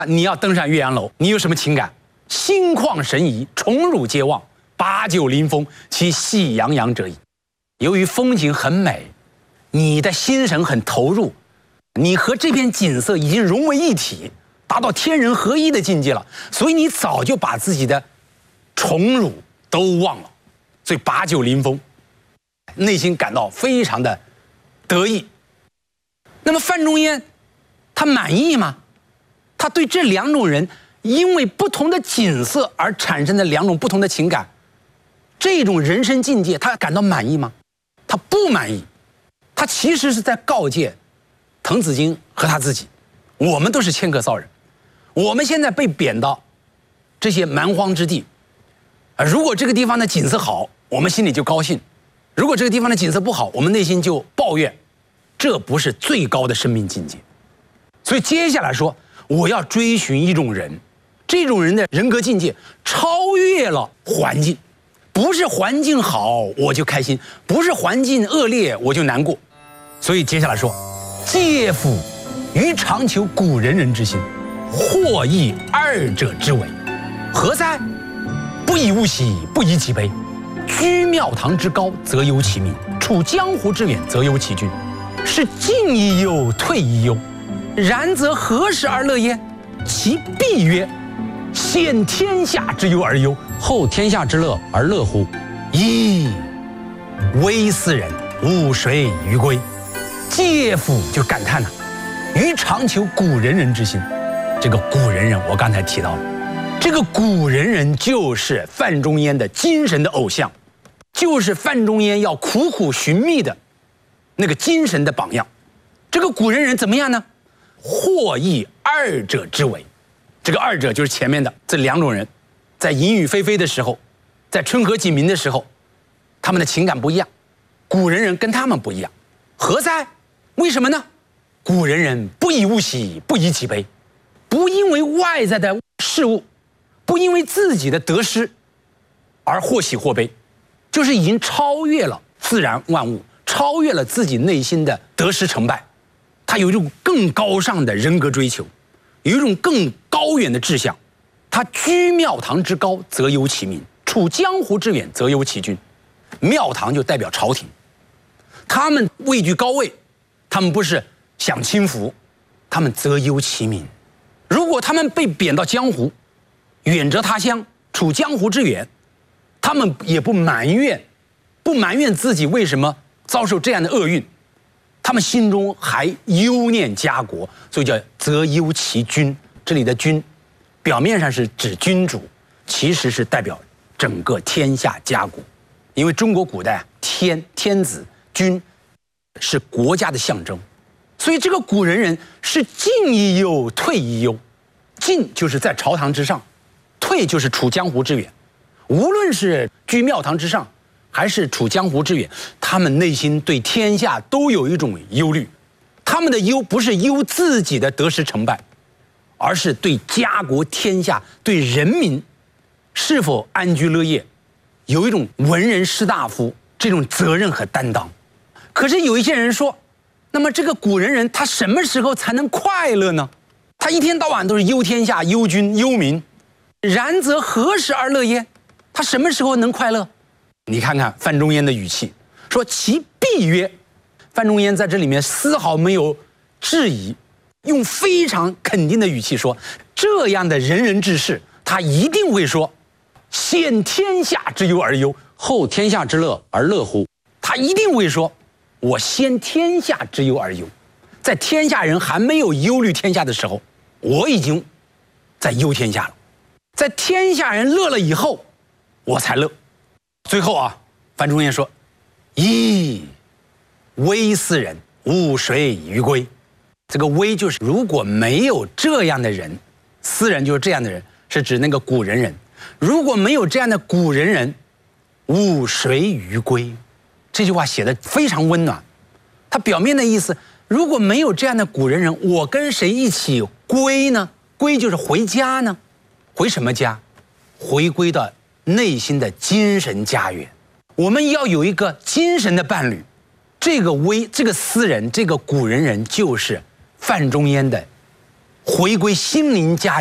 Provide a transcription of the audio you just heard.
你要登上岳阳楼，你有什么情感？心旷神怡，宠辱皆忘，把酒临风，其喜洋洋者矣。由于风景很美，你的心神很投入，你和这片景色已经融为一体，达到天人合一的境界了，所以你早就把自己的宠辱都忘了，所以把酒临风，内心感到非常的得意。那么范仲淹他满意吗？他对这两种人因为不同的景色而产生的两种不同的情感，这种人生境界他感到满意吗？他不满意。他其实是在告诫滕子京和他自己，我们都是迁客骚人，我们现在被贬到这些蛮荒之地，如果这个地方的景色好，我们心里就高兴；如果这个地方的景色不好，我们内心就抱怨。这不是最高的生命境界。所以接下来说，我要追寻一种人，这种人的人格境界超越了环境，不是环境好我就开心，不是环境恶劣我就难过。所以接下来说，介夫于常求古仁人之心，或异二者之为，何哉？不以物喜，不以己悲。居庙堂之高，则忧其民；处江湖之远，则忧其君。是进亦忧，退亦忧。然则何时而乐焉？其必曰：先天下之忧而忧，后天下之乐而乐乎？噫！微斯人，吾谁与归？介夫就感叹了，于常求古仁人之心。这个古仁人，我刚才提到了，这个古仁人就是范仲淹的精神的偶像，就是范仲淹要苦苦寻觅的那个精神的榜样。这个古仁人怎么样呢？或异二者之为。这个二者就是前面的这两种人，在淫雨霏霏的时候，在春和景明的时候，他们的情感不一样。古仁人跟他们不一样。何哉？为什么呢？古仁人不以物喜，不以己悲，不因为外在的事物，不因为自己的得失而或喜或悲，就是已经超越了自然万物，超越了自己内心的得失成败。他有一种更高尚的人格追求，有一种更高远的志向。他居庙堂之高，则忧其民；处江湖之远，则忧其君。庙堂就代表朝廷，他们位居高位，他们不是享清福，他们则忧其民。如果他们被贬到江湖，远谪他乡，处江湖之远，他们也不埋怨自己为什么遭受这样的厄运，他们心中还忧念家国，所以叫则忧其君。这里的君表面上是指君主，其实是代表整个天下家国。因为中国古代天子君是国家的象征，所以这个古仁人是进亦忧，退亦忧。进就是在朝堂之上，退就是处江湖之远。无论是居庙堂之上还是处江湖之远，他们内心对天下都有一种忧虑。他们的忧不是忧自己的得失成败，而是对家国天下，对人民是否安居乐业，有一种文人士大夫这种责任和担当。可是有一些人说，那么这个古仁人他什么时候才能快乐呢？他一天到晚都是忧天下、忧君、忧民，然则何时而乐焉？他什么时候能快乐？你看看范仲淹的语气，说其必曰。范仲淹在这里面丝毫没有质疑，用非常肯定的语气说，这样的仁人志士，他一定会说，先天下之忧而忧，后天下之乐而乐乎？他一定会说，我先天下之忧而忧，在天下人还没有忧虑天下的时候，我已经在忧天下了，在天下人乐了以后，我才乐。最后啊，范仲淹说，噫！微斯人，吾谁与归？这个微就是如果没有这样的人，斯人就是这样的人，是指那个古仁人。如果没有这样的古仁人，吾谁与归？这句话写得非常温暖。它表面的意思，如果没有这样的古仁人，我跟谁一起归呢？归就是回家呢？回什么家？回归到内心的精神家园。我们要有一个精神的伴侣。这个斯人，这个古仁人，就是范仲淹的回归心灵家